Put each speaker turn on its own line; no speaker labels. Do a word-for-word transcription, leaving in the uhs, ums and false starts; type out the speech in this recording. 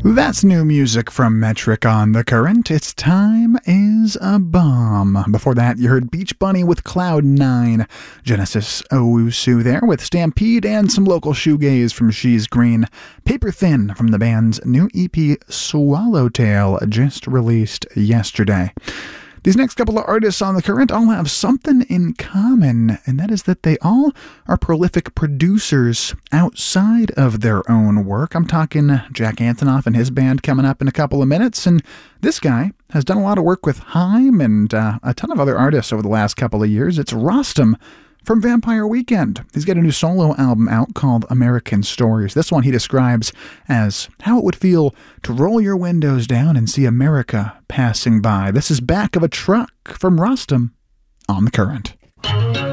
That's new music from Metric on The Current. It's Time is a Bomb. Before that, you heard Beach Bunny with Cloud nine, Genesis Owusu there with Stampede, and some local shoegaze from She's Green. Paper Thin from the band's new E P Swallowtail, just released yesterday. These next couple of artists on The Current all have something in common, and that is that they all are prolific producers outside of their own work. I'm talking Jack Antonoff and his band coming up in a couple of minutes, and this guy has done a lot of work with Haim and uh, a ton of other artists over the last couple of years. It's Rostam from Vampire Weekend. He's got a new solo album out called American Stories. This one he describes as how it would feel to roll your windows down and see America passing by. This is Back of a Truck from Rostam on The Current.